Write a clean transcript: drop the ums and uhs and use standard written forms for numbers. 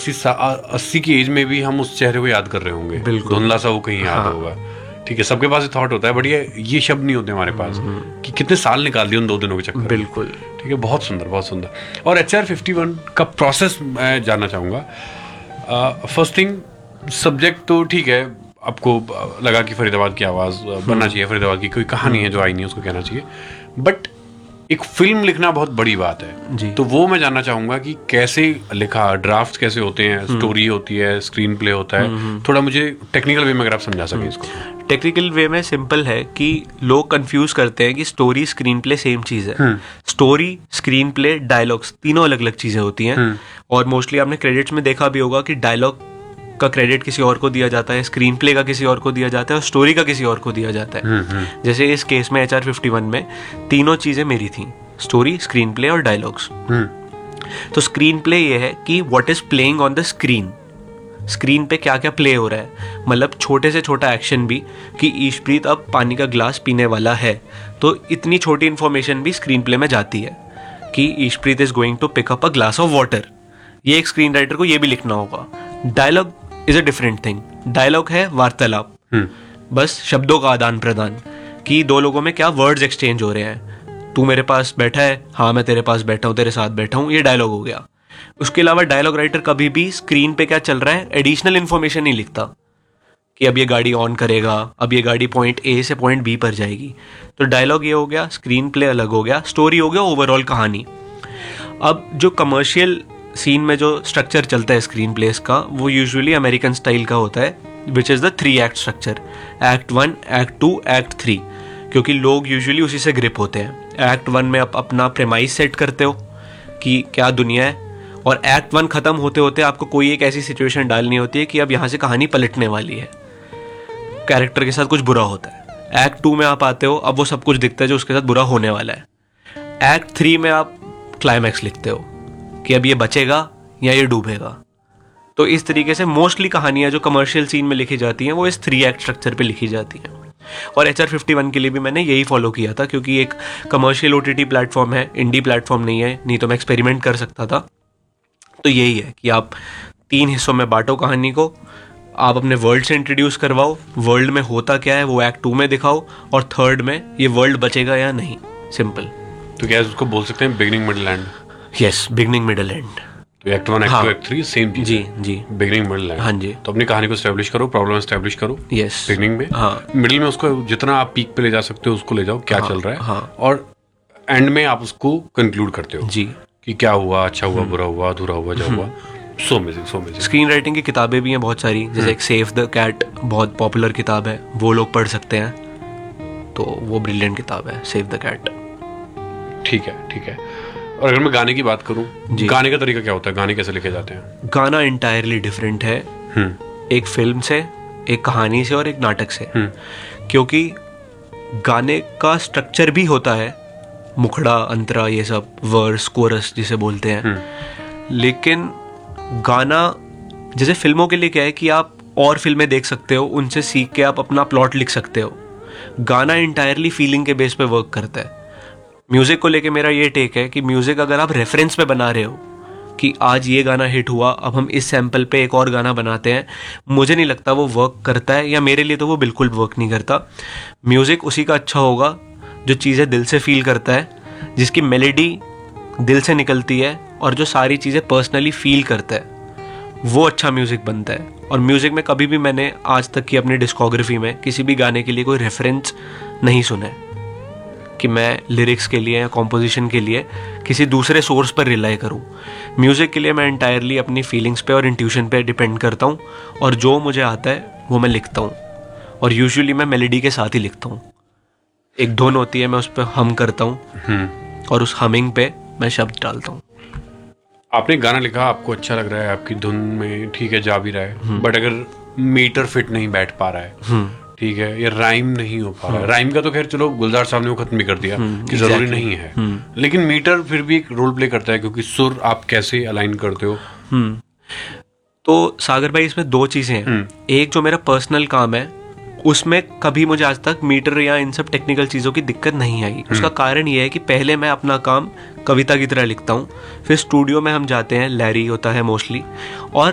80 की एज में भी हम उस चेहरे को याद कर रहे होंगे, धुंधला सा वो कहीं याद होगा। ठीक है, सबके पास थॉट होता है, बट ये शब्द नहीं होते हमारे पास कि कितने साल निकाल दिए उन 2 दिनों के चक्कर। बिल्कुल, ठीक है, बहुत सुंदर, बहुत सुंदर। और HR-51 का प्रोसेस मैं जानना चाहूँगा। फर्स्ट थिंग, सब्जेक्ट तो ठीक है, आपको लगा कि फरीदाबाद की आवाज़ बनना चाहिए, फरीदाबाद की कोई कहानी है जो आई नहीं उसको कहना चाहिए, बट एक फिल्म लिखना बहुत बड़ी बात है जी। तो वो मैं जानना चाहूंगा कि कैसे लिखा, ड्राफ्ट कैसे होते हैं, स्टोरी होती है, स्क्रीन प्ले होता है, थोड़ा मुझे टेक्निकल वे में अगर आप समझा सकें इसको। टेक्निकल वे में सिंपल है कि लोग कंफ्यूज करते हैं कि स्टोरी स्क्रीन प्ले सेम चीज़ है। स्टोरी, स्क्रीन प्ले, डायलॉग्स तीनों अलग अलग चीज़ें होती हैं। और मोस्टली आपने क्रेडिट्स में देखा भी होगा कि डायलॉग का क्रेडिट किसी और को दिया जाता है, स्क्रीन प्ले का किसी और को दिया जाता है, और स्टोरी का किसी और को दिया जाता है। जैसे इस केस में HR-51 में तीनों चीजें मेरी थी, स्टोरी, स्क्रीन प्ले और डायलॉग्स। तो स्क्रीन प्ले ये है कि what is playing on the screen, screen पे क्या क्या प्ले हो रहा है, मतलब छोटे से छोटा एक्शन भी कि ईशप्रीत अब पानी का ग्लास पीने वाला है, तो इतनी छोटी इंफॉर्मेशन भी स्क्रीन प्ले में जाती है कि ईशप्रीत is going to pick up a glass of water. ये एक स्क्रीन राइटर को ये भी लिखना होगा। Dialogue is a different thing. Dialogue है वार्तालाप, बस शब्दों का आदान प्रदान, कि 2 लोगों में क्या वर्ड्स एक्सचेंज हो रहे हैं। तू मेरे पास बैठा है, हाँ मैं तेरे पास बैठा हूँ, तेरे साथ बैठा हूँ, ये डायलॉग हो गया। उसके अलावा डायलॉग राइटर कभी भी स्क्रीन पे क्या चल रहा है एडिशनल इन्फॉर्मेशन नहीं लिखता कि अब ये गाड़ी ऑन करेगा, अब ये गाड़ी पॉइंट A से पॉइंट B पर जाएगी। तो डायलॉग ये हो गया, स्क्रीन प्ले अलग हो गया, स्टोरी हो गया, ओवरऑल कहानी। अब जो कमर्शियल सीन में जो स्ट्रक्चर चलता है स्क्रीन प्लेस का, वो यूजुअली अमेरिकन स्टाइल का होता है, which is the 3 act structure, act 1, act 2, act 3, क्योंकि लोग यूजुअली उसी से ग्रिप होते हैं। एक्ट 1 में आप अपना प्रेमाइस सेट करते हो कि क्या दुनिया है, और एक्ट 1 खत्म होते होते आपको कोई एक ऐसी सिचुएशन डालनी होती है कि अब यहाँ से कहानी पलटने वाली है, कैरेक्टर के साथ कुछ बुरा होता है। एक्ट 2 में आप आते हो, अब वो सब कुछ दिखता है जो उसके साथ बुरा होने वाला है। एक्ट 3 में आप क्लाइमैक्स लिखते हो कि अब ये बचेगा या ये डूबेगा। तो इस तरीके से मोस्टली कहानियां जो कमर्शियल सीन में लिखी जाती हैं वो इस 3 एक्ट स्ट्रक्चर पे लिखी जाती हैं। और HR-51 के लिए भी मैंने यही फॉलो किया था, क्योंकि एक कमर्शियल OTT प्लेटफॉर्म है, इंडी प्लेटफॉर्म नहीं है, नहीं तो मैं एक्सपेरिमेंट कर सकता था। तो यही है कि आप 3 हिस्सों में बांटो कहानी को, आप अपने वर्ल्ड से इंट्रोड्यूस करवाओ, वर्ल्ड में होता क्या है वो एक्ट 2 में दिखाओ, और थर्ड में ये वर्ल्ड बचेगा या नहीं, सिंपल। तो क्या उसको बोल सकते हैं beginning, middle, and? Yes, beginning, middle, and. तो एक्ट 1, एक्ट 2, एक्ट 3 सेम चीज जी जी, बिगिनिंग, मिडिल, एंड। हाँ जी। तो अपनी कहानी को एस्टैब्लिश करो, प्रॉब्लम एस्टैब्लिश करो यस बिगिनिंग में, हाँ, मिडिल में उसको जितना आप पीक पे ले जा सकते हो उसको ले जाओ, क्या चल रहा है, हाँ, और एंड में आप उसको कंक्लूड करते हो जी कि क्या हुआ, अच्छा हुआ, बुरा हुआ, अधूरा हुआ, जो हुआ। So amazing, so amazing. Screen writing की किताबें भी हैं बहुत सारी, जैसे एक सेव द कैट बहुत पॉपुलर किताब है, वो लोग पढ़ सकते हैं, तो वो ब्रिलियंट किताब है सेव द कैट। ठीक है, ठीक है। और अगर मैं गाने की बात करूं, गाने का तरीका क्या होता है, गाने कैसे लिखे जाते हैं? गाना इंटायरली डिफरेंट है, एक फिल्म से, एक कहानी से और एक नाटक से। क्योंकि गाने का स्ट्रक्चर भी होता है, मुखड़ा, अंतरा, ये सब, वर्स, कोरस जिसे बोलते हैं, लेकिन गाना जैसे फिल्मों के लिए क्या है कि आप और फिल्में देख सकते हो, उनसे सीख के आप अपना प्लॉट लिख सकते हो। गाना इंटायरली फीलिंग के बेस पे वर्क करता है। म्यूजिक को लेके मेरा ये टेक है कि म्यूजिक अगर आप रेफरेंस पे बना रहे हो कि आज ये गाना हिट हुआ, अब हम इस सैंपल पे एक और गाना बनाते हैं, मुझे नहीं लगता वो वर्क करता है, या मेरे लिए तो वो बिल्कुल वर्क नहीं करता। म्यूजिक उसी का अच्छा होगा जो चीज़ें दिल से फील करता है, जिसकी मेलेडी दिल से निकलती है, और जो सारी चीज़ें पर्सनली फील करता है, वो अच्छा म्यूज़िक बनता है। और म्यूज़िक में कभी भी मैंने आज तक की अपनी डिस्कोग्राफी में किसी भी गाने के लिए कोई रेफरेंस नहीं सुना है कि मैं लिरिक्स के लिए या कॉम्पोजिशन के लिए किसी दूसरे सोर्स पर रिलाई करूं। म्यूज़िक के लिए मैं इंटायरली अपनी फीलिंग्स पे और इंट्यूशन पे डिपेंड करता हूं, और जो मुझे आता है वो मैं लिखता हूं, और यूजुअली मैं मेलेडी के साथ ही लिखता हूं। एक धुन होती है, मैं उस पर हम करता हूं, और उस हमिंग पे मैं शब्द डालता हूं। आपने गाना लिखा, आपको अच्छा लग रहा है, आपकी धुन में ठीक है जा भी रहा है, बट अगर मीटर फिट नहीं बैठ पा रहा है, ठीक है, ये राइम नहीं हो पा रहा है। राइम का तो खैर चलो गुलजार साहब ने वो खत्म भी कर दिया कि जरूरी नहीं है, लेकिन मीटर फिर भी एक रोल प्ले करता है, क्योंकि सुर आप कैसे अलाइन करते हो। तो सागर भाई इसमें 2 चीजें हैं। एक जो मेरा पर्सनल काम है, उसमें कभी मुझे आज तक मीटर या इन सब टेक्निकल चीज़ों की दिक्कत नहीं आई। उसका कारण ये है कि पहले मैं अपना काम कविता की तरह लिखता हूँ, फिर स्टूडियो में हम जाते हैं, लैरी होता है मोस्टली, और